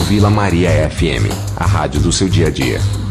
Vila Maria FM, a rádio do seu dia a dia.